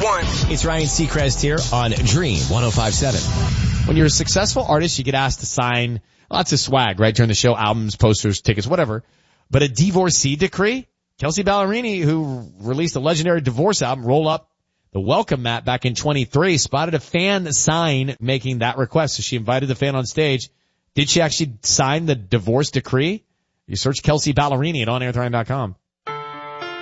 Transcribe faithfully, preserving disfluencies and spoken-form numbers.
one. It's Ryan Seacrest here on Dream one oh five point seven. When you're a successful artist, you get asked to sign lots of swag, right, during the show, albums, posters, tickets, whatever. But a divorcee decree? Kelsea Ballerini, who released a legendary divorce album, Roll Up the Welcome Mat back in twenty-three, spotted a fan sign making that request. So she invited the fan on stage. Did she actually sign the divorce decree? You search Kelsea Ballerini at on air ryan dot com.